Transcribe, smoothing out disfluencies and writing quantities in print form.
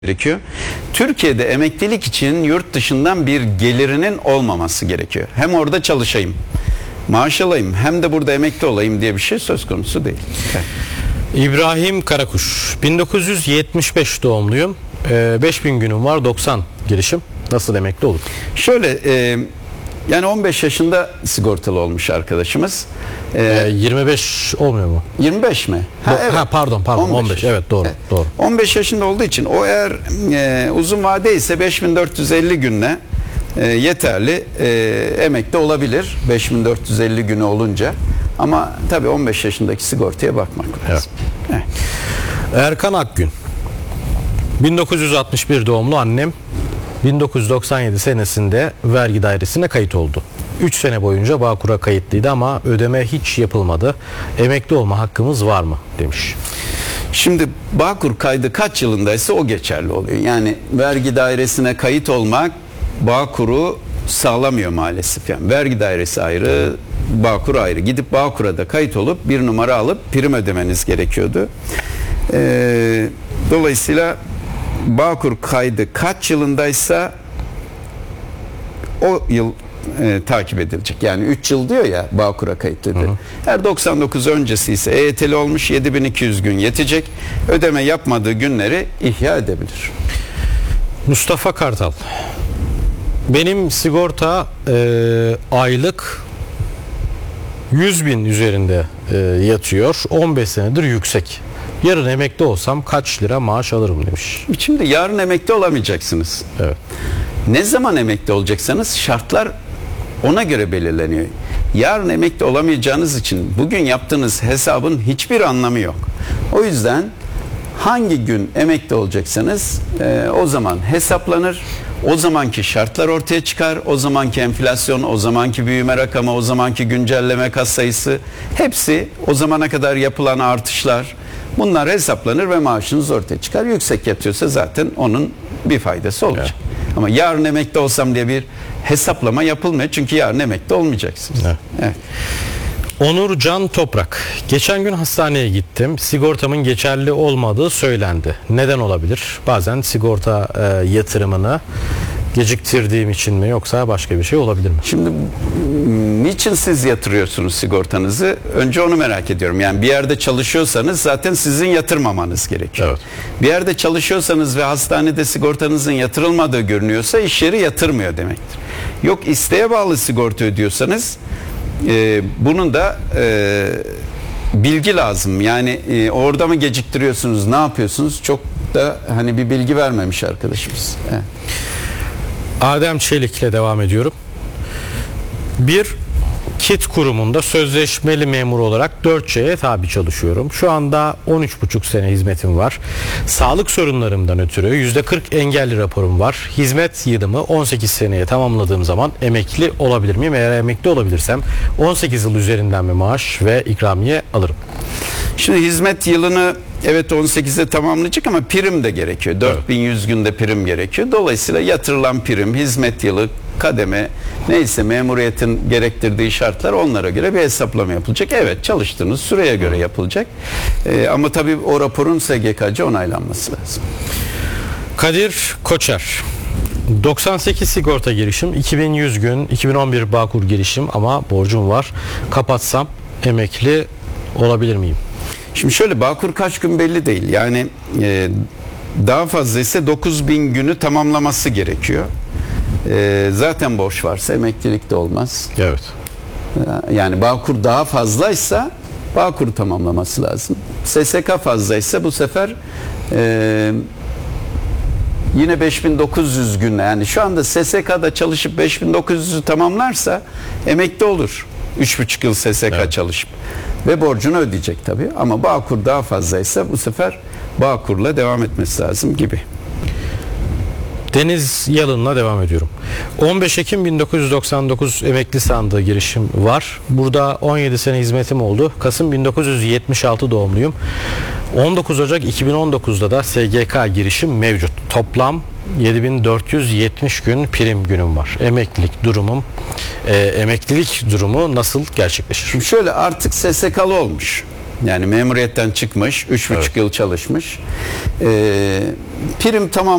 gerekiyor. Türkiye'de emeklilik için yurt dışından bir gelirinin olmaması gerekiyor. Hem orada çalışayım, maaş alayım, hem de burada emekli olayım diye bir şey söz konusu değil. Evet. İbrahim Karakuş, 1975 doğumluyum. 5000 günüm var, 90 girişim. Nasıl emekli olur? Şöyle, yani 15 yaşında sigortalı olmuş arkadaşımız. 25 olmuyor mu? 25 mi? Evet. Pardon 15. Evet, doğru. Evet. Doğru. 15 yaşında olduğu için o eğer uzun vade ise 5450 günle yeterli emekli olabilir. 5450 günü olunca. Ama tabii 15 yaşındaki sigortaya bakmak lazım. Evet. Evet. Erkan Akgün, 1961 doğumlu annem. 1997 senesinde vergi dairesine kayıt oldu. 3 sene boyunca Bağkur'a kayıtlıydı ama ödeme hiç yapılmadı. Emekli olma hakkımız var mı demiş. Şimdi Bağkur kaydı kaç yılındaysa o geçerli oluyor. Yani vergi dairesine kayıt olmak Bağkur'u sağlamıyor maalesef. Yani vergi dairesi ayrı, Bağkur ayrı. Gidip Bağkur'a da kayıt olup bir numara alıp prim ödemeniz gerekiyordu. Dolayısıyla Bağkur kaydı kaç yılındaysa o yıl takip edilecek. Yani 3 yıl diyor ya Bağkur'a kayıtlıdır. Eğer 99 öncesi ise EYT'li olmuş, 7200 gün yetecek. Ödeme yapmadığı günleri ihya edebilir. Mustafa Kartal, benim sigorta aylık 100.000 üzerinde yatıyor. 15 senedir yüksek. Yarın emekli olsam kaç lira maaş alırım demiş. Şimdi yarın emekli olamayacaksınız. Evet. Ne zaman emekli olacaksanız şartlar ona göre belirleniyor. Yarın emekli olamayacağınız için bugün yaptığınız hesabın hiçbir anlamı yok. O yüzden hangi gün emekli olacaksanız o zaman hesaplanır. O zamanki şartlar ortaya çıkar. O zamanki enflasyon, o zamanki büyüme rakamı, o zamanki güncelleme kas sayısı, hepsi o zamana kadar yapılan artışlar, bunlar hesaplanır ve maaşınız ortaya çıkar. Yüksek yatıyorsa zaten onun bir faydası olacak. Evet. Ama yarın emekli olsam diye bir hesaplama yapılmıyor. Çünkü yarın emekli olmayacaksınız. Evet. Evet. Onur Can Toprak, geçen gün hastaneye gittim. Sigortamın geçerli olmadığı söylendi. Neden olabilir? Bazen sigorta yatırımını geciktirdiğim için mi, yoksa başka bir şey olabilir mi? Şimdi niçin siz yatırıyorsunuz sigortanızı? Önce onu merak ediyorum. Yani bir yerde çalışıyorsanız zaten sizin yatırmamanız gerekiyor. Evet. Bir yerde çalışıyorsanız ve hastanede sigortanızın yatırılmadığı görünüyorsa iş yeri yatırmıyor demektir. Yok, isteğe bağlı sigorta ödüyorsanız bunun da bilgi lazım. Yani orada mı geciktiriyorsunuz, ne yapıyorsunuz? Çok da hani bir bilgi vermemiş arkadaşımız. Evet. Adem Çelik'le devam ediyorum. Bir KİT kurumunda sözleşmeli memur olarak 4C'ye tabi çalışıyorum. Şu anda 13,5 sene hizmetim var. Sağlık sorunlarımdan ötürü %40 engelli raporum var. Hizmet yılımı 18 seneye tamamladığım zaman emekli olabilir miyim? Eğer emekli olabilirsem 18 yıl üzerinden mi maaş ve ikramiye alırım? Şimdi hizmet yılını evet 18'e tamamlayacak ama prim de gerekiyor. 4100 günde prim gerekiyor. Dolayısıyla yatırılan prim, hizmet yılı, kademe, neyse memuriyetin gerektirdiği şartlar, onlara göre bir hesaplama yapılacak. Evet, çalıştığınız süreye göre yapılacak. Ama tabii o raporun SGK'ca onaylanması lazım. Kadir Koçer, 98 sigorta girişim, 2100 gün, 2011 Bağkur girişim ama borcum var. Kapatsam emekli olabilir miyim? Şimdi şöyle, Bağkur kaç gün belli değil. Yani daha fazla ise 9000 günü tamamlaması gerekiyor. Zaten borç varsa emeklilik de olmaz. Evet. Yani Bağkur daha fazlaysa Bağkur'u tamamlaması lazım. SSK fazlaysa bu sefer yine 5900 günle, yani şu anda SSK'da çalışıp 5900'ü tamamlarsa emekli olur. 3,5 yıl SSK evet. çalışıp ve borcunu ödeyecek tabii. Ama Bağkur daha fazlaysa bu sefer Bağkur'la devam etmesi lazım gibi. Deniz Yalın'la devam ediyorum. 15 Ekim 1999 emekli sandığı girişim var. Burada 17 sene hizmetim oldu. Kasım 1976 doğumluyum. 19 Ocak 2019'da da SGK girişim mevcut. Toplam 7470 gün prim günüm var. Emeklilik durumu nasıl gerçekleşir? Şimdi şöyle, artık SSK'lı olmuş. Yani memuriyetten çıkmış, 3,5 yıl çalışmış. Prim tamam